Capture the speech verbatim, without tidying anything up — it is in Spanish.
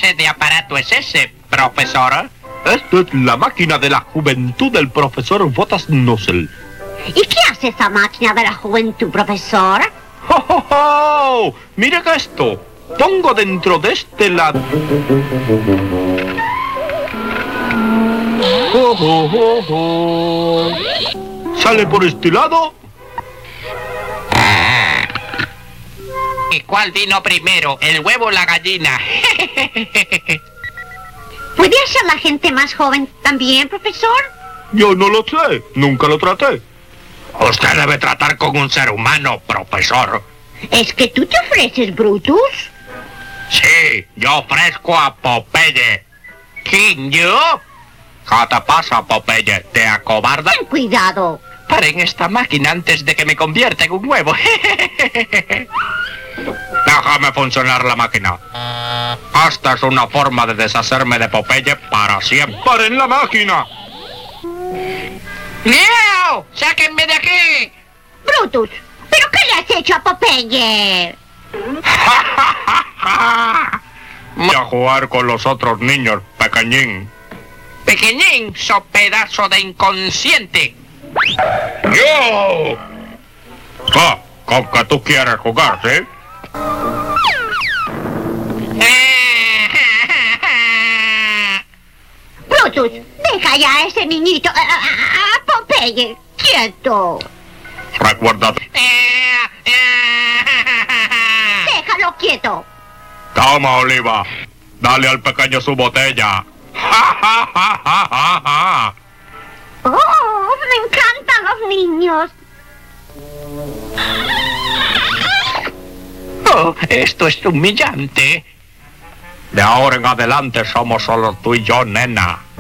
clase de aparato es ese, profesor? Esto es la máquina de la juventud del profesor Botas Nussel. ¿Y qué hace esa máquina de la juventud, profesor? ¡Oh, oh, oh! ¡Mira esto! Pongo dentro de este lado. Oh, oh, oh, oh. Sale por este lado. ¿Y cuál vino primero, el huevo o la gallina? ¿Puede ser la gente más joven también, profesor? Yo no lo sé, nunca lo traté. Usted debe tratar con un ser humano, profesor. ¿Es que tú te ofreces, Brutus? Sí, yo ofrezco a Popeye. ¿Quién, yo? ¿Qué te pasa, Popeye? ¿Te acobardas? Ten cuidado. Paren esta máquina antes de que me convierta en un huevo. Déjame funcionar la máquina. Esta es una forma de deshacerme de Popeye para siempre. ¡Paren la máquina! ¡Leo! ¡Sáquenme de aquí! Brutus, ¿pero qué le has hecho a Popeye? Voy a jugar con los otros niños, pequeñín. Pequeñín, so pedazo de inconsciente. ¡Yo! Ah, con que tú quieres jugar, ¿sí? Brutus, deja ya a ese niñito, a, a- a Popeye, quieto. Recuerda. Déjalo quieto. Toma, Oliva. Dale al pequeño su botella. ¡Ja, ja, ja, ja, ja, ja! Oh, me encantan los niños. Oh, esto es humillante. De ahora en adelante somos solo tú y yo, nena.